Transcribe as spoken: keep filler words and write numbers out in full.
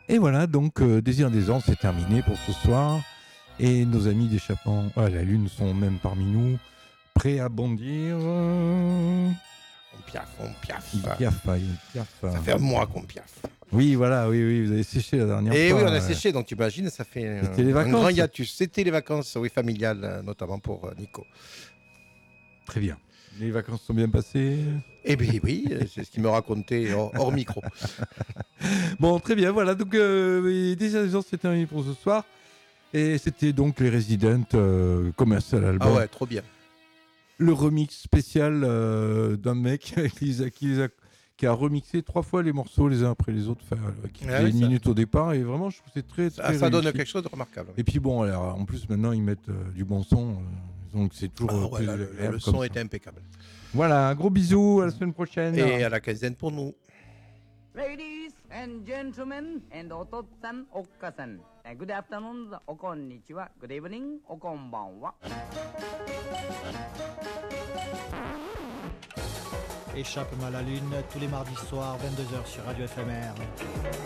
Et voilà, donc euh, Désir des Anges, c'est terminé pour ce soir. Et nos amis d'échappement à la Lune sont même parmi nous, prêts à bondir. Euh... On piaffe, on piaffe. Il piaffe, il piaffe. Ça fait un mois qu'on piaffe. Oui, voilà, oui, oui, vous avez séché la dernière Et fois. oui, on a euh... séché, donc tu imagines, ça fait C'était les un vacances. grand hiatus. C'était les vacances, oui, familiales, notamment pour euh, Nico. Très bien. Les vacances sont bien passées? Eh bien oui, c'est ce qu'il me racontait hors, hors micro. Bon, très bien, voilà, donc euh, Désir des Anges, c'est terminé pour ce soir. Et c'était donc les Residents euh, commercial album. Ah ouais, trop bien. Le remix spécial euh, d'un mec qui, les a, qui, les a, qui a remixé trois fois les morceaux les uns après les autres, enfin, qui Ah fait oui, une ça... minute au départ, et vraiment je trouve que c'est très, très ça, ça donne réussi. quelque chose de remarquable. Et puis bon, alors, en plus maintenant ils mettent euh, du bon son, euh, donc c'est toujours ah, euh, ouais, plus là, agréable. le, le son est impeccable. Voilà, un gros bisou, à la semaine prochaine. Et à la quinzaine pour nous. Ladies and gentlemen, and ototsan, okkasan. Good afternoon, okonnichiwa. Good evening, okonbanwa. Échappement à la Lune, tous les mardis soirs, vingt-deux heures sur Radio F M R.